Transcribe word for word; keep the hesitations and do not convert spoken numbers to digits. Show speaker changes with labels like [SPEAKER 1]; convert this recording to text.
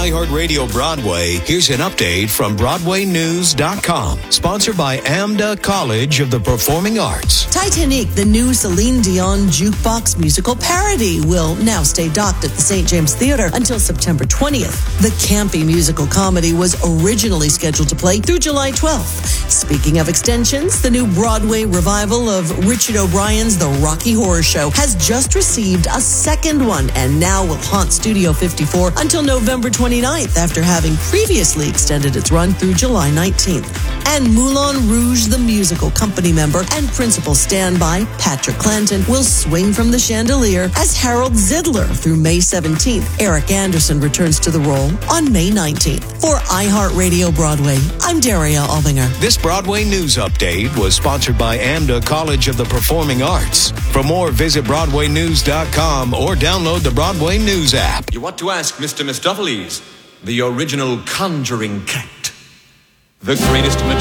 [SPEAKER 1] iHeartRadio Broadway, here's an update from Broadway News dot com. Sponsored by AMDA College of the Performing Arts.
[SPEAKER 2] Titanic, the new Celine Dion jukebox musical parody, will now stay docked at the Saint James Theater until September twentieth. The campy musical comedy was originally scheduled to play through July twelfth. Speaking of extensions, the new Broadway revival of Richard O'Brien's The Rocky Horror Show has just received a second one and now will haunt Studio fifty-four until November twenty-ninth after having previously extended its run through July nineteenth. And Moulin Rouge, the musical company member and principal standby, Patrick Clanton, will swing from the chandelier as Harold Zidler through May seventeenth. Eric Anderson returns to the role on May nineteenth. For iHeartRadio Broadway, I'm Daria Albinger.
[SPEAKER 1] This Broadway News Update was sponsored by AMDA College of the Performing Arts. For more, visit Broadway News dot com or download the Broadway News app.
[SPEAKER 3] You want to ask Mister Mistopheles, the original conjuring cat, the greatest